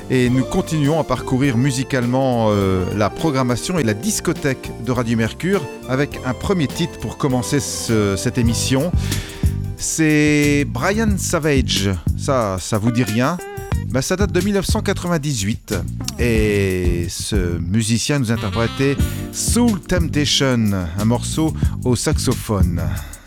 et nous continuons à parcourir musicalement la programmation et la discothèque de Radio Mercure avec un premier titre pour commencer cette émission. C'est Brian Savage, ça vous dit rien? Ben, ça date de 1998 et ce musicien nous interprétait Soul Temptation, un morceau au saxophone.